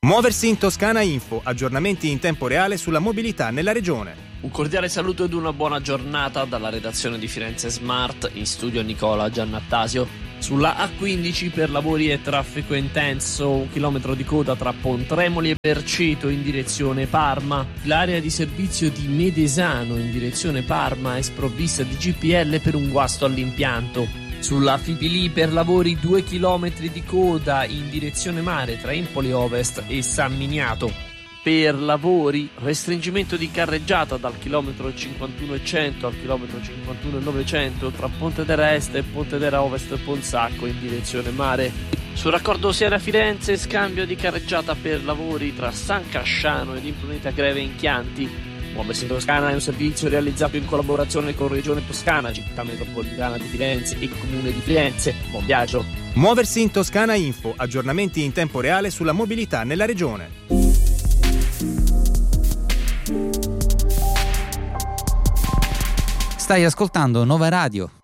Muoversi in Toscana Info, aggiornamenti in tempo reale sulla mobilità nella regione. Un cordiale saluto ed una buona giornata dalla redazione di Firenze Smart, in studio Nicola Giannattasio. Sulla A15 per lavori e traffico intenso, 1 chilometro di coda tra Pontremoli e Berceto in direzione Parma. L'area di servizio di Medesano in direzione Parma è sprovvista di GPL per un guasto all'impianto. Sulla Fipili per lavori 2 chilometri di coda in direzione mare tra Empoli Ovest e San Miniato. Per lavori, restringimento di carreggiata dal chilometro 51,100 al chilometro 51,900 tra Pontedera Est e Pontedera Ovest Ponsacco in direzione mare. Sul raccordo Siena-Firenze, scambio di carreggiata per lavori tra San Casciano ed Impruneta Greve in Chianti. Muoversi in Toscana è un servizio realizzato in collaborazione con Regione Toscana, Città Metropolitana di Firenze e Comune di Firenze. Buon viaggio! Muoversi in Toscana Info, aggiornamenti in tempo reale sulla mobilità nella regione. Stai ascoltando Nova Radio.